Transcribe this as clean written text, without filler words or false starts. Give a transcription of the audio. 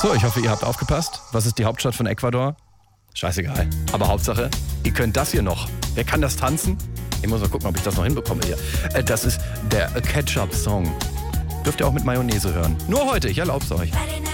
So, ich hoffe, ihr habt aufgepasst. Was ist die Hauptstadt von Ecuador? Scheißegal. Aber Hauptsache, ihr könnt das hier noch. Wer kann das tanzen? Ich muss mal gucken, ob ich das noch hinbekomme hier. Das ist der Ketchup-Song. Dürft ihr auch mit Mayonnaise hören. Nur heute, ich erlaub's euch.